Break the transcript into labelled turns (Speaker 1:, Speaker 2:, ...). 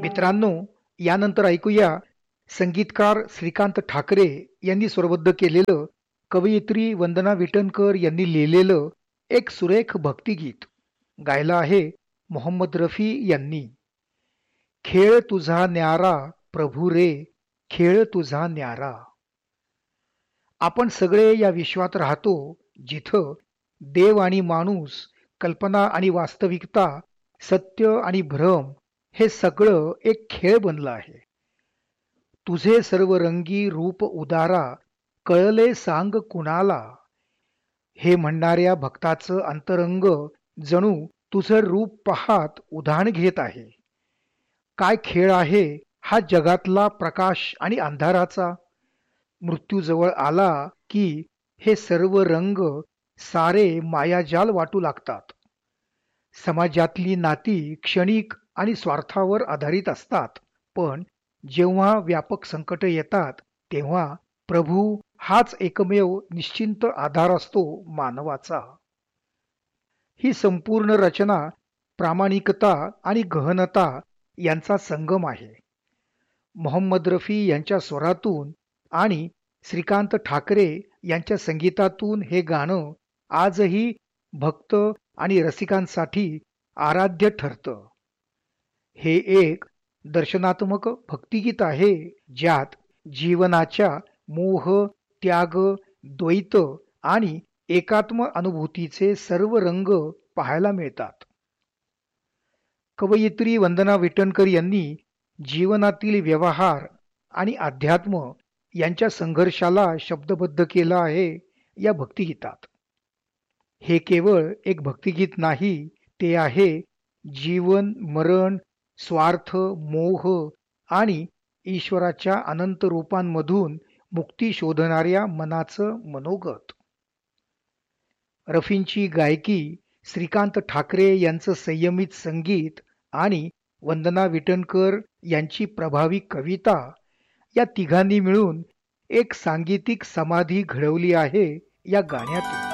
Speaker 1: मित्रांनो, यानंतर ऐकूया संगीतकार श्रीकांत ठाकरे यांनी स्वरबद्ध केलेलं, कवयित्री वंदना विटणकर यांनी लिहिलेलं एक सुरेख भक्तिगीत. गायलं आहे मोहम्मद रफी यांनी. खेळ तुझा न्यारा प्रभू रे, खेळ तुझा न्यारा. आपण सगळे या विश्वात राहतो जिथं देव आणि माणूस, कल्पना आणि वास्तविकता, सत्य आणि भ्रम हे सगळं एक खेळ बनलं आहे. तुझे सर्व रंगी रूप उदारा, कळले सांग कुणाला. हे म्हणणाऱ्या भक्ताचं अंतरंग जणू तुझं रूप पाहात उधाण घेत आहे. काय खेळ आहे हा जगातला प्रकाश आणि अंधाराचा. मृत्यू जवळ आला की हे सर्व रंग सारे मायाजाल वाटू लागतात. समाजातली नाती क्षणिक आणि स्वार्थावर आधारित असतात, पण जेव्हा व्यापक संकट येतात तेव्हा प्रभू हाच एकमेव निश्चिंत आधार असतो मानवाचा. ही संपूर्ण रचना प्रामाणिकता आणि गहनता यांचा संगम आहे. मोहम्मद रफी यांच्या स्वरातून आणि श्रीकांत ठाकरे यांच्या संगीतातून हे गाणं आजही भक्त आणि रसिकांसाठी आराध्य ठरतं. हे एक दर्शनात्मक भक्तिगीत आहे, ज्यात जीवनाच्या मोह, त्याग, द्वैत आणि एकात्म अनुभूतीचे सर्व रंग पाहायला मिळतात. कवयित्री वंदना विटणकर यांनी जीवनातील व्यवहार आणि अध्यात्म यांच्या संघर्षाला शब्दबद्ध केलं आहे या भक्तिगीतात. हे केवळ एक भक्तिगीत नाही, ते आहे जीवन, मरण, स्वार्थ, मोह आणि ईश्वराच्या अनंत रूपांमधून मुक्ती शोधणाऱ्या मनाचं मनोगत. रफींची गायकी, श्रीकांत ठाकरे यांचं संयमित संगीत आणि वंदना विटणकर यांची प्रभावी कविता या तिघांनी मिळून एक सांगीतिक समाधी घडवली आहे या गाण्यातून.